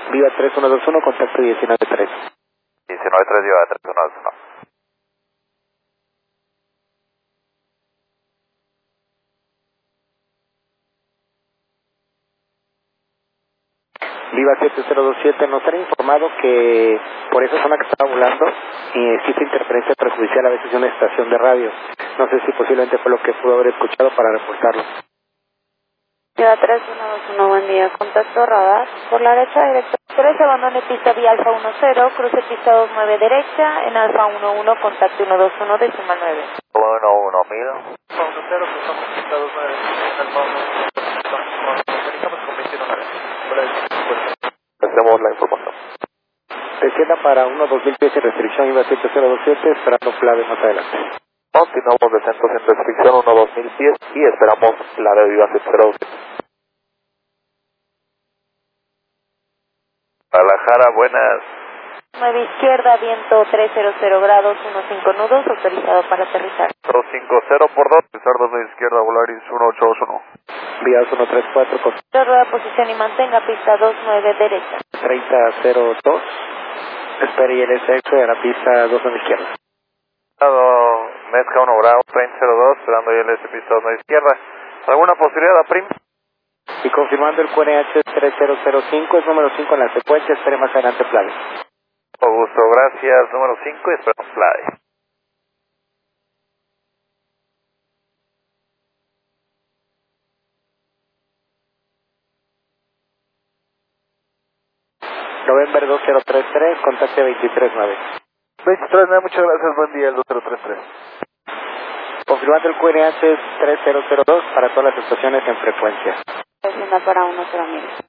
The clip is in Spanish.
Viva 3121, contacto 193. 193, Viva 3121. Viva 7027, nos han informado que por esa zona que estaba volando existe interferencia perjudicial a veces de una estación de radio. No sé si posiblemente fue lo que pudo haber escuchado para reportarlo. Viva 3121, buen día. Contacto radar. Por la derecha, directo 3, abandone pista vía Alfa 10, cruce pista 29 derecha, en Alfa 11, contacto 121, decimal 9. 11000. Alfa 10, cruzamos pista 29 derecha, Alfa 11, comunicamos con 219. Hacemos la información. Descienda para 1-2000 pies y restricción, Viva 7027, esperando clave más adelante. Continuamos descenso sin restricción 1-2000 pies y esperamos la de Viva 707. Guadalajara, buenas. 9 izquierda, viento 300 grados, 15 nudos, autorizado para aterrizar. 250 por 2, pisar 2 izquierda, Volaris 1821. Vía 134 con Rueda posición y mantenga pista 29 derecha. 3002. Espere y el SX a la pista 2 a la izquierda. Mezca 1 Bravo, 3002, esperando ILS pista 2 a la izquierda. ¿Alguna posibilidad, Prim? Y confirmando el QNH 3005, es número 5 en la secuencia, espere más adelante plague. Con gusto, gracias. Número 5 y esperamos play. November 2033, contacte 239. 239, muchas gracias, buen día, el 2033. Confirmando el QNH 3002 para todas las estaciones en frecuencia. Descienda para 10.000.